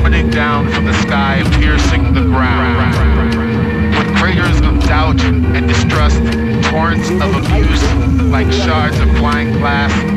plummeting down from the sky, piercing the ground. With craters of doubt and distrust, torrents of abuse, like shards of flying glass,